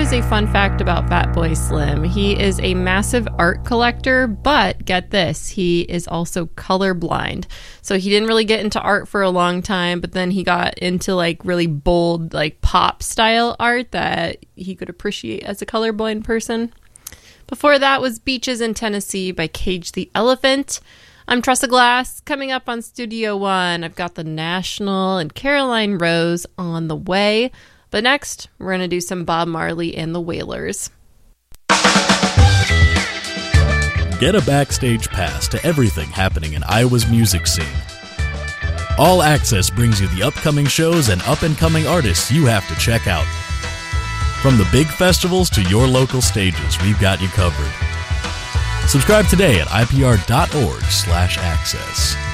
is a fun fact about Fatboy Slim. He is a massive art collector, but get this, he is also colorblind. So he didn't really get into art for a long time, but then he got into like really bold, like pop style art that he could appreciate as a colorblind person. Before that was Beaches in Tennessee by Cage the Elephant. I'm Tressa Glass. Coming up on Studio One, I've got The National and Caroline Rose on the way. But next, we're going to do some Bob Marley and the Wailers. Get a backstage pass to everything happening in Iowa's music scene. All Access brings you the upcoming shows and up-and-coming artists you have to check out. From the big festivals to your local stages, we've got you covered. Subscribe today at ipr.org/access.